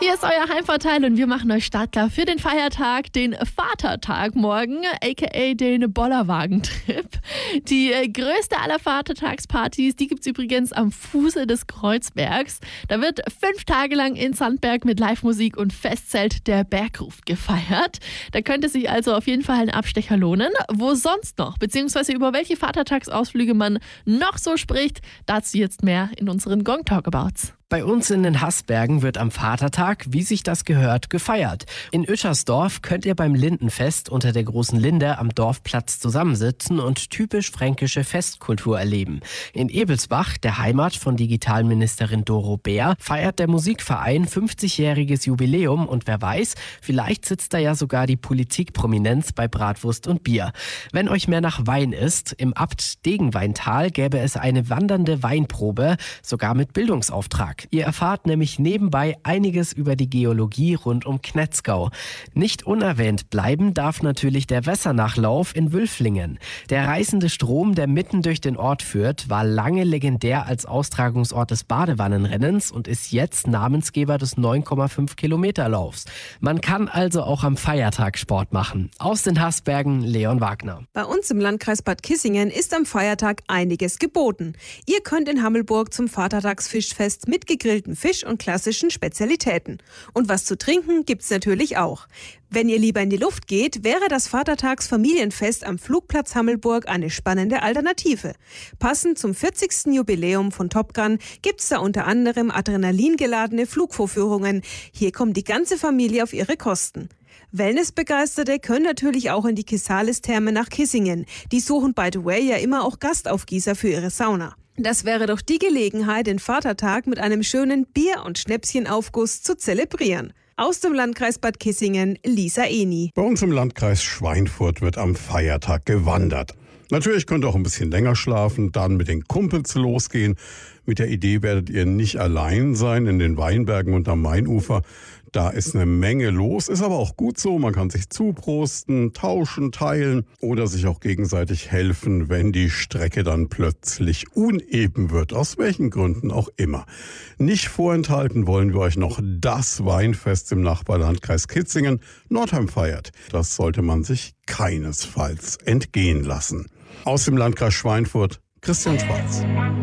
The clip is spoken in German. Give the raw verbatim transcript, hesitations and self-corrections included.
Hier ist euer Heimvorteil und wir machen euch startklar für den Feiertag, den Vatertag morgen, aka den Bollerwagentrip. Die äh, größte aller Vatertagspartys, die gibt's übrigens am Fuße des Kreuzbergs. Da wird fünf Tage lang in Sandberg mit Live-Musik und Festzelt der Bergruf gefeiert. Da könnte sich also auf jeden Fall ein Abstecher lohnen. Wo sonst noch, beziehungsweise über welche Vatertagsausflüge man noch so spricht, dazu jetzt mehr in unseren Gong Talkabouts. Bei uns in den Haßbergen wird am Vatertag, wie sich das gehört, gefeiert. In Ueschersdorf könnt ihr beim Lindenfest unter der großen Linde am Dorfplatz zusammensitzen und typisch fränkische Festkultur erleben. In Ebelsbach, der Heimat von Digitalministerin Doro Bär, feiert der Musikverein fünfzigjähriges Jubiläum und wer weiß, vielleicht sitzt da ja sogar die Politikprominenz bei Bratwurst und Bier. Wenn euch mehr nach Wein ist, im Abt Degenweintal gäbe es eine wandernde Weinprobe, sogar mit Bildungsauftrag. Ihr erfahrt nämlich nebenbei einiges über die Geologie rund um Knetzgau. Nicht unerwähnt bleiben darf natürlich der Wässernachlauf in Wülflingen. Der reißende Strom, der mitten durch den Ort führt, war lange legendär als Austragungsort des Badewannenrennens und ist jetzt Namensgeber des neun Komma fünf Kilometer Laufs. Man kann also auch am Feiertag Sport machen. Aus den Haßbergen, Leon Wagner. Bei uns im Landkreis Bad Kissingen ist am Feiertag einiges geboten. Ihr könnt in Hammelburg zum Vatertagsfischfest mit gegrillten Fisch und klassischen Spezialitäten. Und was zu trinken gibt's natürlich auch. Wenn ihr lieber in die Luft geht, wäre das Vatertagsfamilienfest am Flugplatz Hammelburg eine spannende Alternative. Passend zum vierzigsten Jubiläum von Top Gun gibt's da unter anderem adrenalingeladene Flugvorführungen. Hier kommt die ganze Familie auf ihre Kosten. Wellnessbegeisterte können natürlich auch in die Kisalis-Therme nach Kissingen. Die suchen, by the way, ja immer auch Gastaufgießer für ihre Sauna. Das wäre doch die Gelegenheit, den Vatertag mit einem schönen Bier- und Schnäpschenaufguss zu zelebrieren. Aus dem Landkreis Bad Kissingen, Lisa Eni. Bei uns im Landkreis Schweinfurt wird am Feiertag gewandert. Natürlich könnt ihr auch ein bisschen länger schlafen, dann mit den Kumpels losgehen. Mit der Idee werdet ihr nicht allein sein in den Weinbergen und am Mainufer. Da ist eine Menge los, ist aber auch gut so. Man kann sich zuprosten, tauschen, teilen oder sich auch gegenseitig helfen, wenn die Strecke dann plötzlich uneben wird, aus welchen Gründen auch immer. Nicht vorenthalten wollen wir euch noch das Weinfest im Nachbarlandkreis Kitzingen. Nordheim feiert. Das sollte man sich keinesfalls entgehen lassen. Aus dem Landkreis Schweinfurt, Christian Schwarz.